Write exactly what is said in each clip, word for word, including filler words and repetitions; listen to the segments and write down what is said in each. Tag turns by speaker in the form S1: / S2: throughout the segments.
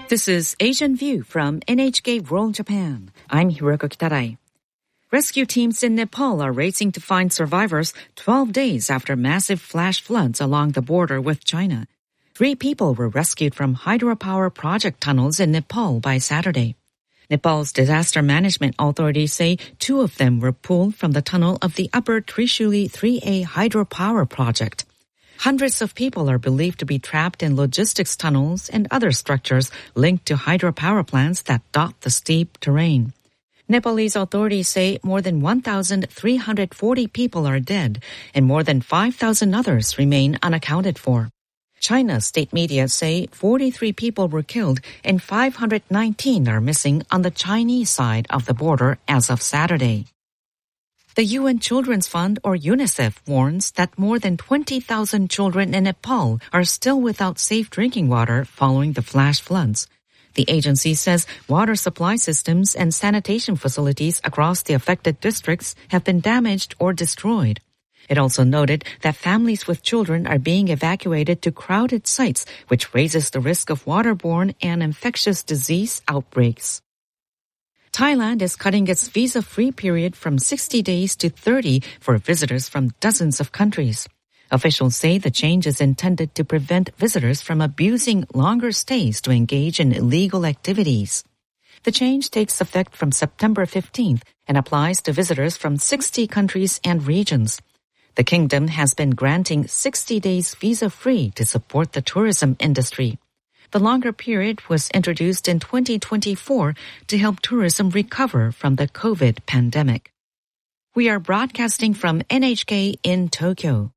S1: This is Asian View from N H K World Japan. I'm Hiroko Kitarai. Rescue teams in Nepal are racing to find survivors twelve days after massive flash floods along the border with China. Three people were rescued from hydropower project tunnels in Nepal by Saturday. Nepal's disaster management authorities say two of them were pulled from the tunnel of the Upper Trishuli three A hydropower project. Hundreds of people are believed to be trapped in logistics tunnels and other structures linked to hydropower plants that dot the steep terrain. Nepalese authorities say more than one thousand three hundred forty people are dead and more than five thousand others remain unaccounted for. China's state media say forty-three people were killed and five hundred nineteen are missing on the Chinese side of the border as of Saturday. The U N Children's Fund, or UNICEF, warns that more than twenty thousand children in Nepal are still without safe drinking water following the flash floods. The agency says water supply systems and sanitation facilities across the affected districts have been damaged or destroyed. It also noted that families with children are being evacuated to crowded sites, which raises the risk of waterborne and infectious disease outbreaks. Thailand is cutting its visa-free period from sixty days to thirty for visitors from dozens of countries. Officials say the change is intended to prevent visitors from abusing longer stays to engage in illegal activities. The change takes effect from September fifteenth and applies to visitors from sixty countries and regions. The kingdom has been granting sixty days visa-free to support the tourism industry. The longer period was introduced in twenty twenty-four to help tourism recover from the COVID pandemic. We are broadcasting from N H K in Tokyo.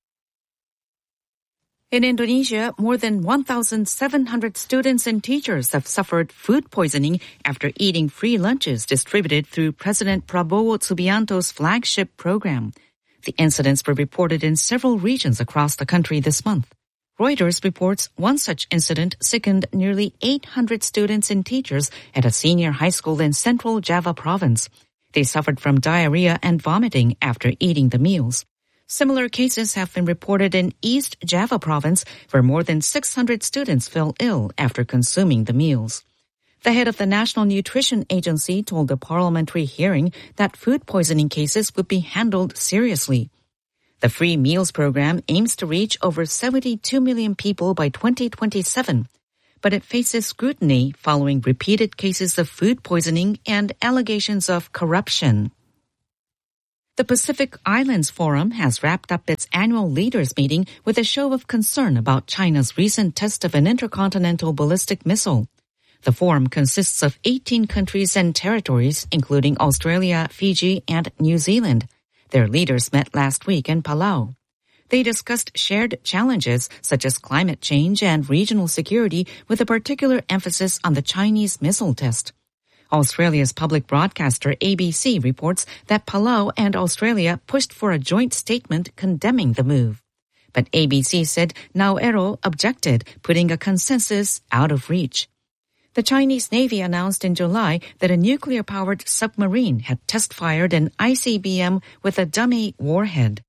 S1: In Indonesia, more than one thousand seven hundred students and teachers have suffered food poisoning after eating free lunches distributed through President Prabowo Subianto's flagship program. The incidents were reported in several regions across the country this month. Reuters reports one such incident sickened nearly eight hundred students and teachers at a senior high school in central Java province. They suffered from diarrhea and vomiting after eating the meals. Similar cases have been reported in East Java province, where more than six hundred students fell ill after consuming the meals. The head of the National Nutrition Agency told a parliamentary hearing that food poisoning cases would be handled seriously. The free meals program aims to reach over seventy-two million people by twenty twenty-seven, but it faces scrutiny following repeated cases of food poisoning and allegations of corruption. The Pacific Islands Forum has wrapped up its annual leaders meeting with a show of concern about China's recent test of an intercontinental ballistic missile. The forum consists of eighteen countries and territories, including Australia, Fiji, and New Zealand. Their leaders met last week in Palau. They discussed shared challenges such as climate change and regional security, with a particular emphasis on the Chinese missile test. Australia's public broadcaster A B C reports that Palau and Australia pushed for a joint statement condemning the move. But A B C said Nauru objected, putting a consensus out of reach. The Chinese Navy announced in July that a nuclear-powered submarine had test-fired an I C B M with a dummy warhead.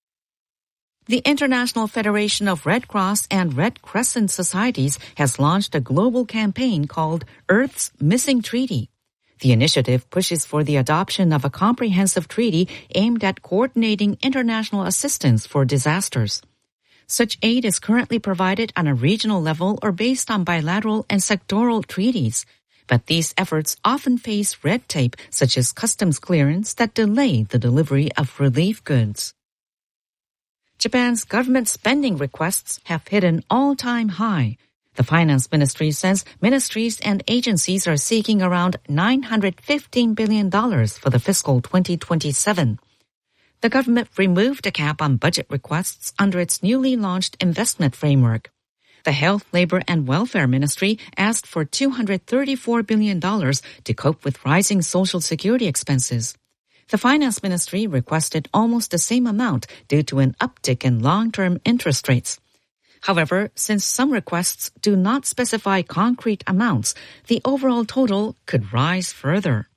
S1: The International Federation of Red Cross and Red Crescent Societies has launched a global campaign called Earth's Missing Treaty. The initiative pushes for the adoption of a comprehensive treaty aimed at coordinating international assistance for disasters. Such aid is currently provided on a regional level or based on bilateral and sectoral treaties. But these efforts often face red tape, such as customs clearance, that delay the delivery of relief goods. Japan's government spending requests have hit an all-time high. The finance ministry says ministries and agencies are seeking around nine hundred fifteen billion dollars for the fiscal twenty twenty-seven. The government removed a cap on budget requests under its newly launched investment framework. The Health, Labor, and Welfare Ministry asked for two hundred thirty-four billion dollars to cope with rising Social Security expenses. The Finance Ministry requested almost the same amount due to an uptick in long-term interest rates. However, since some requests do not specify concrete amounts, the overall total could rise further.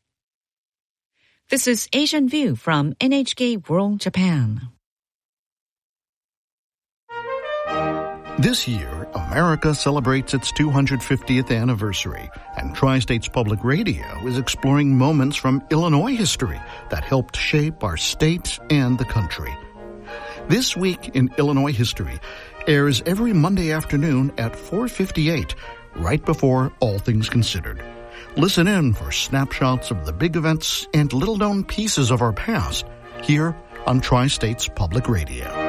S1: This is Asian View from N H K World Japan.
S2: This year, America celebrates its two hundred fiftieth anniversary, and Tri-States Public Radio is exploring moments from Illinois history that helped shape our state and the country. This Week in Illinois History airs every Monday afternoon at four fifty-eight, right before All Things Considered. Listen in for snapshots of the big events and little-known pieces of our past here on Tri-States Public Radio.